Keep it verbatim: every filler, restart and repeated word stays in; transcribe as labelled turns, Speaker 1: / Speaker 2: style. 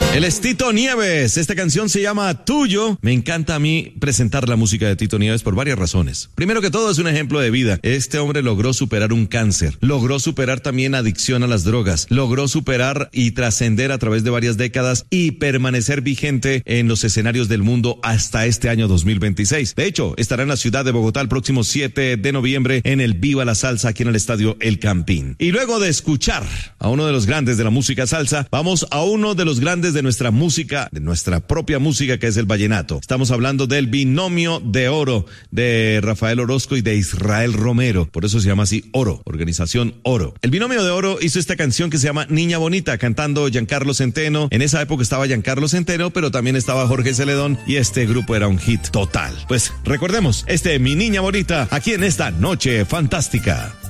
Speaker 1: Él es Tito Nieves. Esta canción se llama Tuyo. Me encanta a mí presentar la música de Tito Nieves por varias razones. Primero que todo, es un ejemplo de vida. Este hombre logró superar un cáncer, logró superar también adicción a las drogas, logró superar y trascender a través de varias décadas y permanecer vigente en los escenarios del mundo hasta este año dos mil veintiséis. De hecho, estará en la ciudad de Bogotá el próximo siete de noviembre en el Viva la Salsa aquí en el estadio El Campín. Y luego de escuchar a uno de los grandes de la música salsa, vamos a uno de los grandes de nuestra música, de nuestra propia música, que es el vallenato. Estamos hablando del Binomio de Oro de Rafael Orozco y de Israel Romero. Por eso se llama así Oro, Organización Oro. El Binomio de Oro hizo esta canción que se llama Niña Bonita, cantando Giancarlo Centeno. En esa época estaba Giancarlo Centeno, pero también estaba Jorge Celedón y este grupo era un hit total. Pues recordemos, este Mi Niña Bonita, aquí en esta Noche Fantástica.